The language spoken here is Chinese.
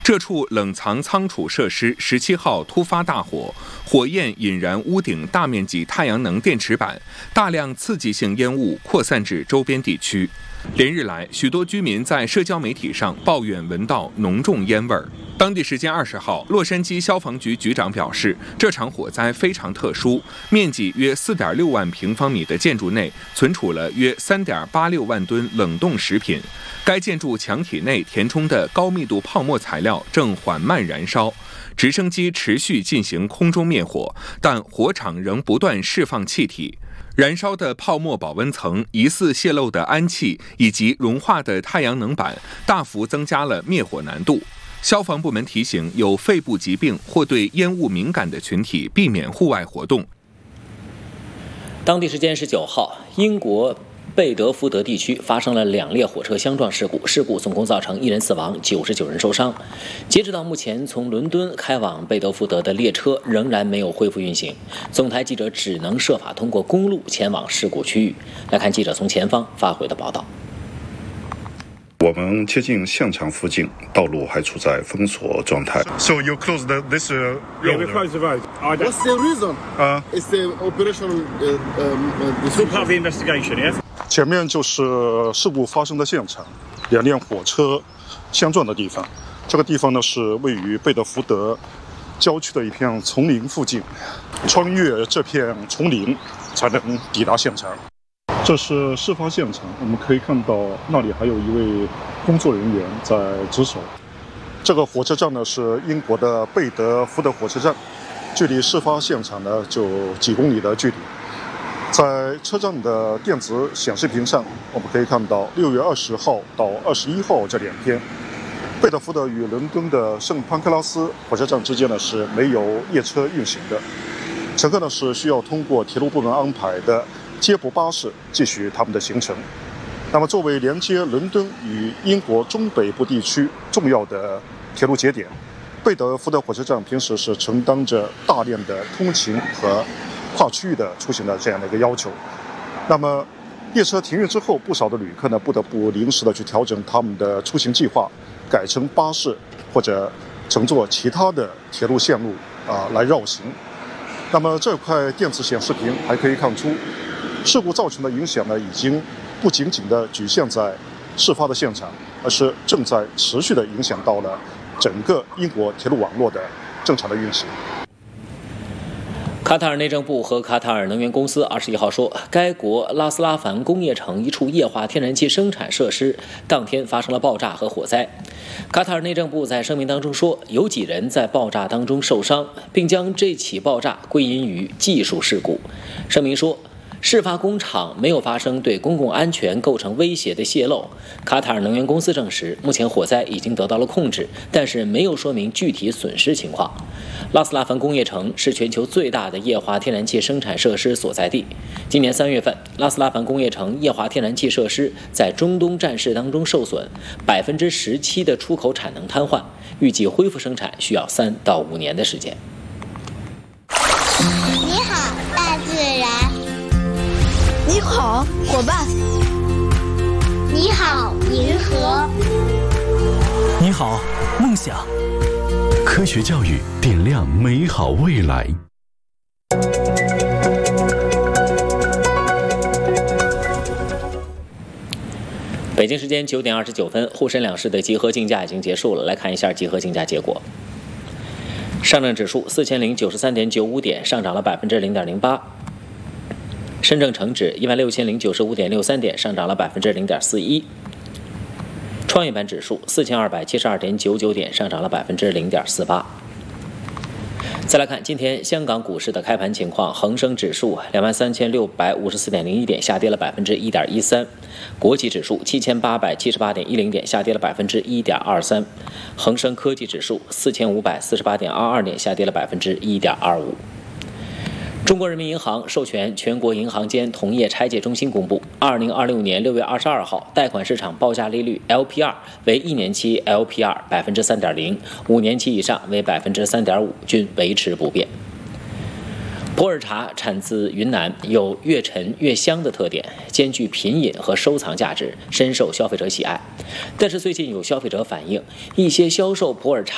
这处冷藏仓储设施17号突发大火，火焰引燃屋顶大面积太阳能电池板，大量刺激性烟雾扩散至周边地区。连日来，许多居民在社交媒体上抱怨闻到浓重烟味儿。当地时间20号，洛杉矶消防局局长表示，这场火灾非常特殊，面积约4.6万平方米的建筑内存储了约3.86万吨冷冻食品。该建筑墙体内填充的高密度泡沫材料正缓慢燃烧，直升机持续进行空中灭火，但火场仍不断释放气体。燃烧的泡沫保温层、疑似泄漏的氨气以及融化的太阳能板，大幅增加了灭火难度。消防部门提醒有肺部疾病或对烟雾敏感的群体避免户外活动。 当地时间19号，英国贝德福德地区发生了2列火车相撞事故，事故总共造成1人死亡，99人受伤。截止到目前，从伦敦开往贝德福德的列车仍然没有恢复运行，总台记者只能设法通过公路前往事故区域。来看记者从前方发回的报道。 我们接近现场附近，道路还处在封锁状态。So you closed this road? Yeah, we closed the road. What's the reason? It's the operational. It's all part of the investigation, yeah. 前面就是事故发生的现场，2辆火车相撞的地方。这个地方呢是位于贝德福德郊区的一片丛林附近，穿越这片丛林才能抵达现场。这是事发现场，我们可以看到那里还有一位工作人员在值守。这个火车站呢是英国的贝德福德火车站，距离事发现场呢就几公里的距离。在车站的电子显示屏上，我们可以看到6月20号到21号这2天，贝德福德与伦敦的圣潘克拉斯火车站之间呢是没有列车运行的，乘客呢是需要通过铁路部门安排的接驳巴士继续他们的行程。那么，作为连接伦敦与英国中北部地区重要的铁路节点，贝德福德火车站平时是承担着大量的通勤和跨区域的出行的这样的一个要求。那么，列车停运之后，不少的旅客呢不得不临时的去调整他们的出行计划，改乘巴士或者乘坐其他的铁路线路来绕行。那么这块电子显示屏还可以看出，事故造成的影响呢，已经不仅仅的局限在事发的现场，而是正在持续的影响到了整个英国铁路网络的正常的运行。 卡塔尔内政部和卡塔尔能源公司21号说，该国拉斯拉凡工业城一处液化天然气生产设施当天发生了爆炸和火灾。卡塔尔内政部在声明当中说，有几人在爆炸当中受伤，并将这起爆炸归因于技术事故。声明说，事发工厂没有发生对公共安全构成威胁的泄漏。卡塔尔能源公司证实，目前火灾已经得到了控制，但是没有说明具体损失情况。拉斯拉凡工业城是全球最大的液化天然气生产设施所在地。今年3月份，拉斯拉凡工业城液化天然气设施在中东战事当中受损，17%的出口产能瘫痪，预计恢复生产需要3到5年的时间。 你好，大自然。 你好，伙伴。 你好，银河。 你好，梦想。科学教育点亮美好未来。 北京时间9点29分，沪深两市的集合竞价已经结束了。来看一下集合竞价结果。上证指数4093.95点，上涨了0.08%。深证成指16095.63点，上涨了0.41%。创业板指数4272.99点，上涨了0.48%。再来看今天香港股市的开盘情况，恒生指数23654.01点，下跌了1.13%；国企指数7878.10点，下跌了1.23%；恒生科技指数4548.22点，下跌了1.25%。中国人民银行授权全国银行间同业拆借中心公布，2026年6月22号贷款市场报价利率 LPR 为1年期 LPR 3.0%，5年期以上为3.5%，均维持不变。普洱茶产自云南，有越陈越香的特点，兼具品饮和收藏价值，深受消费者喜爱。但是最近有消费者反映，一些销售普洱茶